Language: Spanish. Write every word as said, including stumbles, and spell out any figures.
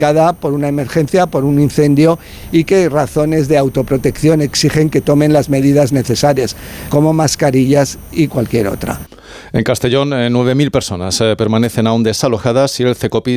por una emergencia, por un incendio, y que razones de autoprotección exigen que tomen las medidas necesarias, como mascarillas y cualquier otra. En Castellón, nueve mil personas eh, permanecen aún desalojadas y el CECOPI